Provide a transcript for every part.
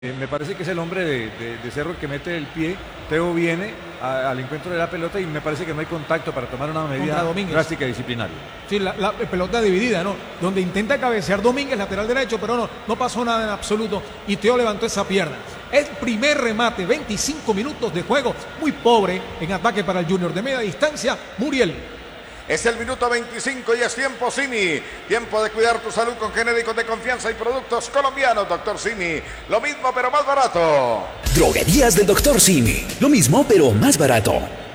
Me parece que es el hombre de Cerro el que mete el pie. Teo viene al encuentro de la pelota y me parece que no hay contacto para tomar una medida drástica y disciplinaria. Sí, la pelota dividida, ¿no? Donde intenta cabecear Domínguez, lateral derecho, pero no pasó nada en absoluto y Teo levantó esa pierna. El primer remate, 25 minutos de juego, muy pobre en ataque para el Junior de media distancia, Muriel. Es el minuto 25 y es tiempo Simi. Tiempo de cuidar tu salud con genéricos de confianza y productos colombianos. Doctor Simi, lo mismo pero más barato. Droguerías del Doctor Simi, lo mismo pero más barato.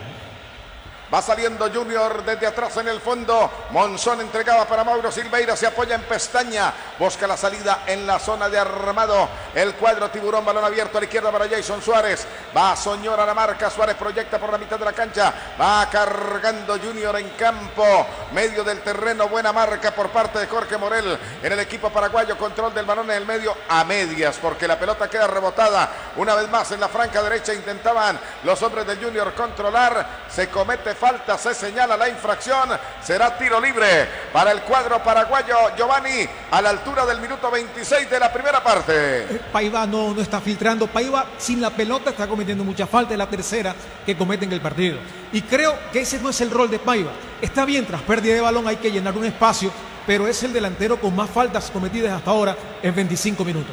Va saliendo Junior desde atrás en el fondo. Monzón entregaba para Mauro Silveira. Se apoya en pestaña. Busca la salida en la zona de armado. El cuadro tiburón. Balón abierto a la izquierda para Jason Suárez. Va a Soñora a la marca. Suárez proyecta por la mitad de la cancha. Va cargando Junior en campo. Medio del terreno. Buena marca por parte de Jorge Morel. En el equipo paraguayo. Control del balón en el medio a medias. Porque la pelota queda rebotada. Una vez más en la franca derecha. Intentaban los hombres del Junior controlar. Se comete falta, se señala la infracción, será tiro libre para el cuadro paraguayo. Giovanni, a la altura del minuto 26 de la primera parte. Paiva no está filtrando, Paiva sin la pelota está cometiendo mucha falta, es la tercera que comete en el partido. Y creo que ese no es el rol de Paiva. Está bien, tras pérdida de balón hay que llenar un espacio, pero es el delantero con más faltas cometidas hasta ahora en 25 minutos.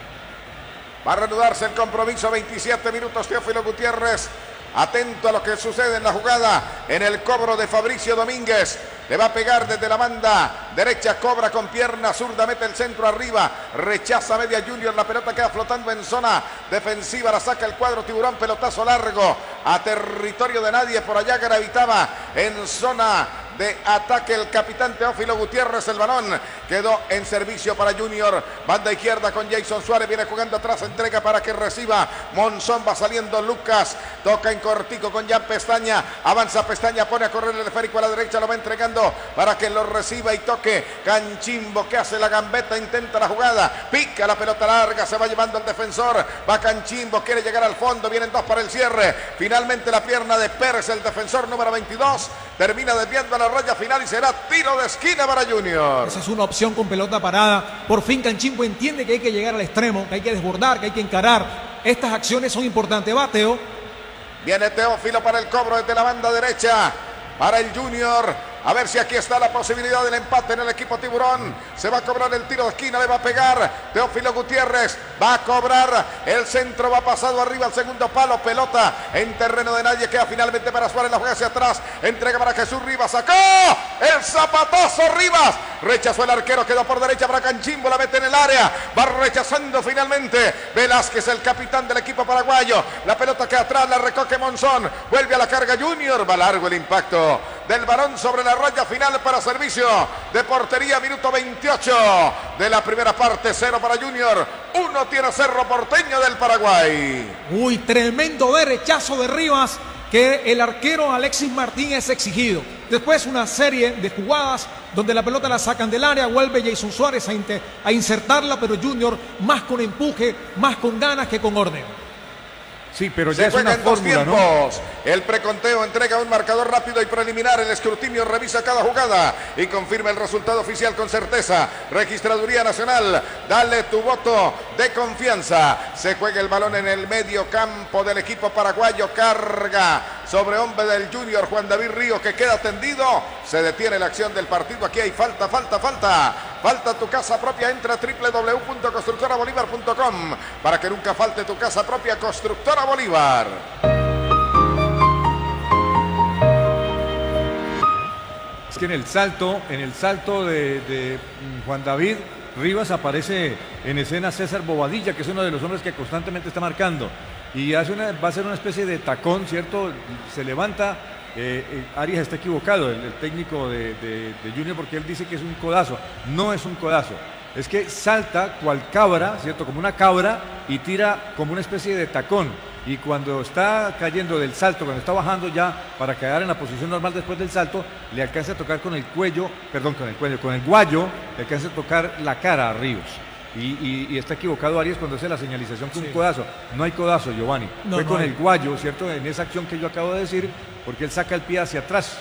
Va a reanudarse el compromiso, 27 minutos, Teófilo Gutiérrez. Atento a lo que sucede en la jugada, en el cobro de Fabricio Domínguez. Le va a pegar desde la banda derecha, cobra con pierna zurda, mete el centro arriba, rechaza media Junior, la pelota queda flotando en zona defensiva, la saca el cuadro tiburón, pelotazo largo a territorio de nadie, por allá gravitaba en zona de ataque el capitán Teófilo Gutiérrez. El balón quedó en servicio para Junior, banda izquierda con Jason Suárez, viene jugando atrás, entrega para que reciba Monzón, va saliendo Lucas, toca en cortico con Jan Pestaña, avanza Pestaña, pone a correr el esférico a la derecha, lo va entregando para que lo reciba y toque Canchimbo, que hace la gambeta, intenta la jugada, pica la pelota larga, se va llevando el defensor, va Canchimbo, quiere llegar al fondo, vienen dos para el cierre, finalmente la pierna de Pérez, el defensor número 22, termina desviando a la raya final y será tiro de esquina para Junior. Esa es una opción con pelota parada. Por fin Canchimbo entiende que hay que llegar al extremo, que hay que desbordar, que hay que encarar. Estas acciones son importantes. Va Teo. Viene Teófilo para el cobro desde la banda derecha para el Junior. A ver si aquí está la posibilidad del empate en el equipo tiburón. Se va a cobrar el tiro de esquina, le va a pegar Teófilo Gutiérrez. Va a cobrar el centro, va pasado arriba al segundo palo. Pelota en terreno de nadie, queda finalmente para Suárez, la juega hacia atrás. Entrega para Jesús Rivas, sacó el zapatazo Rivas. Rechazó el arquero, quedó por derecha para Canchimbo, la mete en el área. Va rechazando finalmente Velázquez, el capitán del equipo paraguayo. La pelota queda atrás, la recoge Monzón. Vuelve a la carga Junior, va largo el impacto del balón sobre la raya final para servicio de portería, minuto 28 de la primera parte, 0 para Junior, 1 tiene Cerro Porteño del Paraguay. Uy, tremendo derechazo de Rivas que el arquero Alexis Martín es exigido. Después una serie de jugadas donde la pelota la sacan del área, vuelve Jason Suárez a insertarla, pero Junior más con empuje, más con ganas que con orden. Sí, pero ya es una fórmula, ¿no? El preconteo entrega un marcador rápido y preliminar. El escrutinio revisa cada jugada y confirma el resultado oficial con certeza. Registraduría Nacional, dale tu voto de confianza. Se juega el balón en el medio campo del equipo paraguayo. Carga sobre hombre del Junior, Juan David Ríos, que queda tendido. Se detiene la acción del partido. Aquí hay falta. Falta tu casa propia. Entra a www.constructorabolívar.com para que nunca falte tu casa propia. Constructora Bolívar. Es que en el salto de Juan David Rivas aparece en escena César Bobadilla, que es uno de los hombres que constantemente está marcando. Y va a ser una especie de tacón, ¿cierto? Se levanta. Arias está equivocado, el técnico de Junior, porque él dice que es un codazo. No es un codazo, es que salta cual cabra, ¿cierto? Como una cabra, y tira como una especie de tacón. Y cuando está cayendo del salto, cuando está bajando ya para quedar en la posición normal después del salto, le alcanza a tocar con el guayo, le alcanza a tocar la cara a Ríos. Y está equivocado Arias cuando hace la señalización con un codazo. No hay codazo, Giovanni. Fue con el guayo, ¿cierto? En esa acción que yo acabo de decir, porque él saca el pie hacia atrás.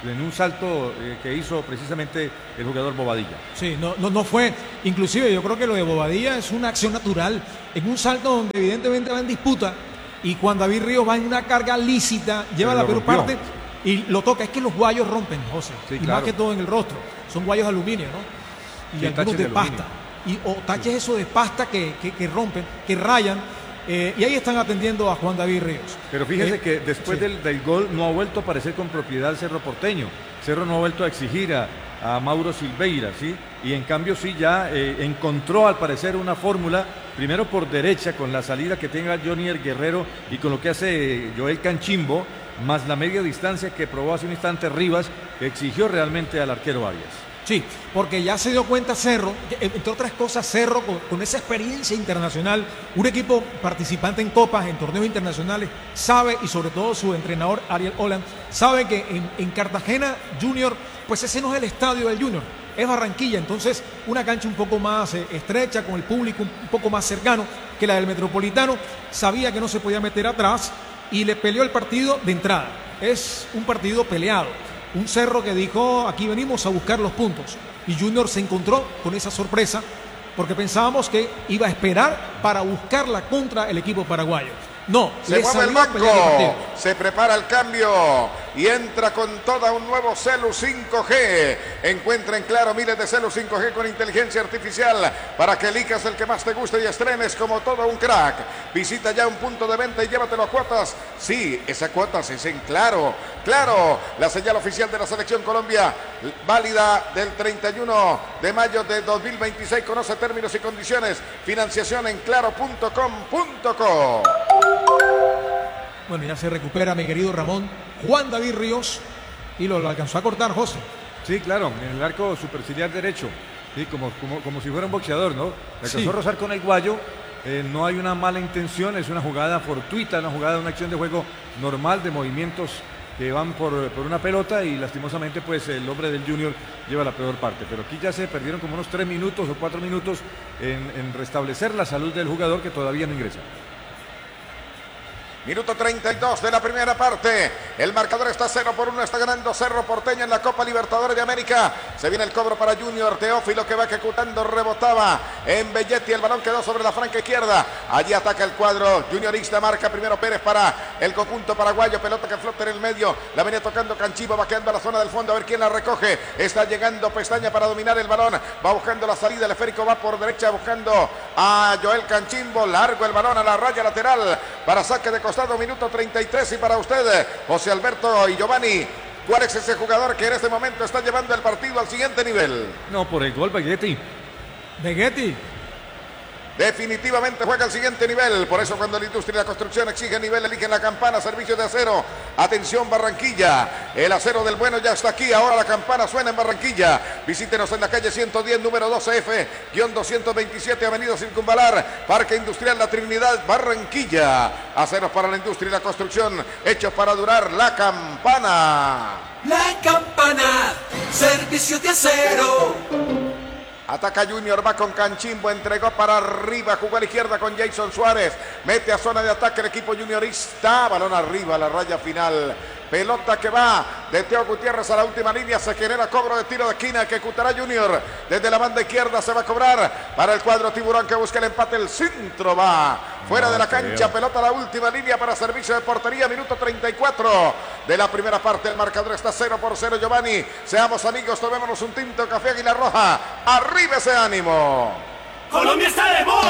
en un salto que hizo precisamente el jugador Bobadilla. Sí, no fue, inclusive yo creo que lo de Bobadilla es una acción natural, en un salto donde evidentemente va en disputa, y cuando David Ríos va en una carga lícita, lleva la peor parte y lo toca. Es que los guayos rompen, José, sí, y claro. Más que todo en el rostro, son guayos de aluminio, ¿no? Y sí, algunos de pasta, o taches eso de pasta que rompen, que rayan. Y ahí están atendiendo a Juan David Ríos. Pero fíjese que después sí. del gol no ha vuelto a aparecer con propiedad Cerro Porteño. Cerro no ha vuelto a exigir a Mauro Silveira, ¿sí? Y en cambio sí ya encontró al parecer una fórmula, primero por derecha con la salida que tenga Jonier Guerrero y con lo que hace Joel Canchimbo, más la media distancia que probó hace un instante Rivas, que exigió realmente al arquero Arias. Sí, porque ya se dio cuenta Cerro, entre otras cosas Cerro con esa experiencia internacional, un equipo participante en copas, en torneos internacionales, sabe, y sobre todo su entrenador Ariel Holland, sabe que en Cartagena Junior, pues ese no es el estadio del Junior, es Barranquilla, entonces una cancha un poco más estrecha, con el público un poco más cercano que la del Metropolitano, sabía que no se podía meter atrás y le peleó el partido de entrada, es un partido peleado. Un Cerro que dijo, aquí venimos a buscar los puntos. Y Junior se encontró con esa sorpresa porque pensábamos que iba a esperar para buscarla contra el equipo paraguayo. No, se mueve el banco, se prepara el cambio y entra con toda un nuevo Celu 5G. Encuentra en Claro miles de Celu 5G con inteligencia artificial para que elijas el que más te guste y estrenes como todo un crack. Visita ya un punto de venta y llévatelo a cuotas. Sí, esa cuotas es en Claro. Claro, la señal oficial de la Selección Colombia, válida del 31 de mayo de 2026. Conoce términos y condiciones. Financiación en claro.com.co. Bueno, ya se recupera mi querido Ramón Juan David Ríos y lo alcanzó a cortar José. Sí, claro, en el arco superciliar derecho, sí, como si fuera un boxeador, ¿no? Le alcanzó a rozar con el guayo, no hay una mala intención, es una jugada fortuita, una acción de juego normal de movimientos que van por una pelota y lastimosamente pues el hombre del Junior lleva la peor parte, pero aquí ya se perdieron como unos 3 minutos o 4 minutos en restablecer la salud del jugador que todavía no ingresa. Minuto 32 de la primera parte. El marcador está 0-1. Está ganando Cerro Porteño en la Copa Libertadores de América. Se viene el cobro para Junior. Teófilo que va ejecutando. Rebotaba en Belletti. El balón quedó sobre la franca izquierda. Allí ataca el cuadro juniorista. Marca primero Pérez para el conjunto paraguayo. Pelota que flota en el medio. La venía tocando Canchimbo. Va quedando a la zona del fondo. A ver quién la recoge. Está llegando Pestaña para dominar el balón. Va buscando la salida. El esférico va por derecha buscando a Joel Canchimbo. Largo el balón a la raya lateral para saque de costado, minuto 33 y para usted, José Alberto y Giovanni, ¿cuál es ese jugador que en este momento está llevando el partido al siguiente nivel? No, por el gol Belletti. Definitivamente juega al siguiente nivel. Por eso cuando la industria y la construcción exige nivel, eligen la campana, servicio de acero. Atención Barranquilla, el acero del bueno ya está aquí. Ahora la campana suena en Barranquilla. Visítenos en la calle 110, número 12F-227, Avenida Circunvalar, Parque Industrial La Trinidad, Barranquilla. Aceros para la industria y la construcción, hechos para durar. La campana. La campana, servicio de acero. Ataca Junior, va con Canchimbo, entregó para arriba, jugó a la izquierda con Jason Suárez, mete a zona de ataque el equipo juniorista, balón arriba, la raya final, pelota que va de Teo Gutiérrez a la última línea, se genera cobro de tiro de esquina que ejecutará Junior, desde la banda izquierda se va a cobrar para el cuadro tiburón que busca el empate, el centro va fuera de la cancha, pelota a la última línea para servicio de portería, minuto 34 de la primera parte, el marcador está 0-0, Giovanni, seamos amigos, tomémonos un tinto, café Águila Roja, arriba ese ánimo. Colombia está de moda.